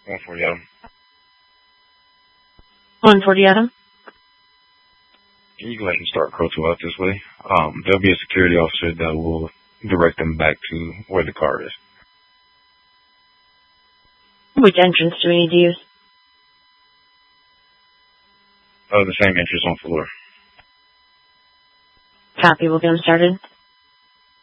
140 Adam. 140 Adam. You can go ahead and start Crow 2 out this way. There'll be a security officer that will direct them back to where the car is. Which entrance do we need to use? The same entrance on floor. Copy, we'll get them started.